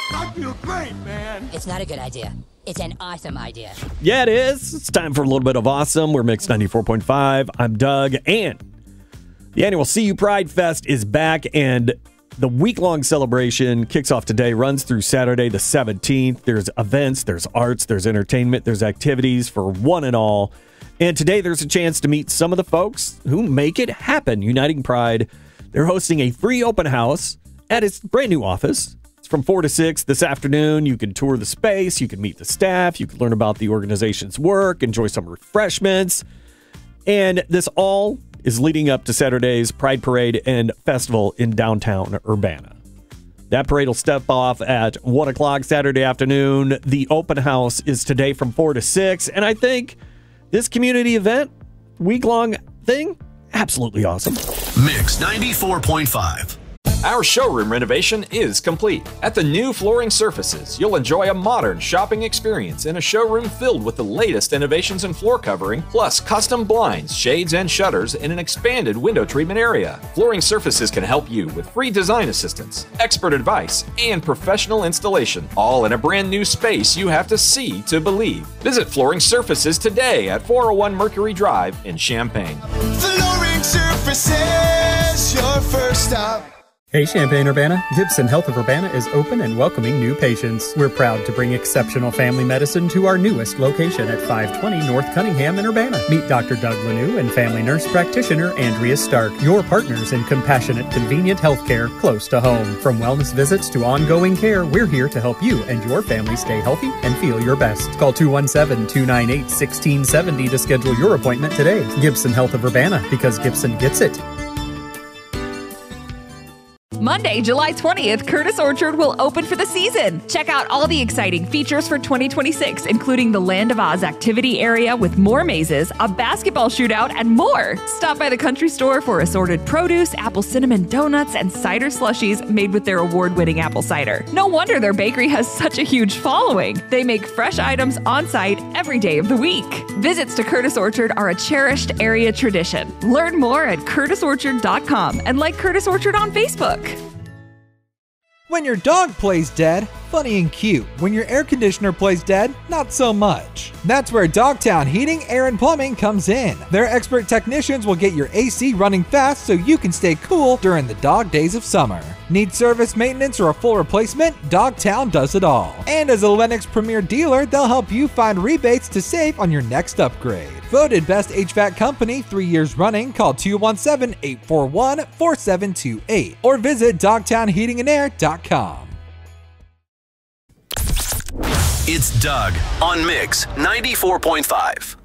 I feel great, man. It's not a good idea. It's an awesome idea. Yeah, it is. It's time for a little bit of awesome. We're Mix 94.5. I'm Doug, and the annual CU Pride Fest is back, and the week-long celebration kicks off today, runs through Saturday the 17th. There's events, there's arts, there's entertainment, there's activities for one and all. And today there's a chance to meet some of the folks who make it happen. Uniting Pride, they're hosting a free open house at its brand new office. It's from 4 to 6 this afternoon. You can tour the space, you can meet the staff, you can learn about the organization's work, enjoy some refreshments. And this all is leading up to Saturday's Pride Parade and Festival in downtown Urbana. That parade will step off at 1 o'clock Saturday afternoon. The open house is today from 4 to 6. And I think this community event, week-long thing, absolutely awesome. Mix 94.5. Our showroom renovation is complete. At the new Flooring Surfaces, you'll enjoy a modern shopping experience in a showroom filled with the latest innovations in floor covering, plus custom blinds, shades, and shutters in an expanded window treatment area. Flooring Surfaces can help you with free design assistance, expert advice, and professional installation, all in a brand new space you have to see to believe. Visit Flooring Surfaces today at 401 Mercury Drive in Champaign. Flooring Surfaces, your first stop. Hey Champaign-Urbana, Gibson Health of Urbana is open and welcoming new patients. We're proud to bring exceptional family medicine to our newest location at 520 North Cunningham in Urbana. Meet Dr. Doug Lanou and family nurse practitioner Andrea Stark, your partners in compassionate, convenient healthcare close to home. From wellness visits to ongoing care, we're here to help you and your family stay healthy and feel your best. Call 217-298-1670 to schedule your appointment today. Gibson Health of Urbana, because Gibson gets it. Monday, July 20th, Curtis Orchard will open for the season. Check out all the exciting features for 2026, including the Land of Oz activity area with more mazes, a basketball shootout, and more. Stop by the country store for assorted produce, apple cinnamon donuts, and cider slushies made with their award-winning apple cider. No wonder their bakery has such a huge following. They make fresh items on site every day of the week. Visits to Curtis Orchard are a cherished area tradition. Learn more at curtisorchard.com and like Curtis Orchard on Facebook. When your dog plays dead, funny and cute. When your air conditioner plays dead, not so much. That's where Dogtown Heating, Air, and Plumbing comes in. Their expert technicians will get your AC running fast so you can stay cool during the dog days of summer. Need service, maintenance, or a full replacement? Dogtown does it all. And as a Lennox Premier dealer, they'll help you find rebates to save on your next upgrade. Voted Best HVAC Company 3 years running, call 217-841-4728 or visit dogtownheatingandair.com. It's Doug on Mix 94.5.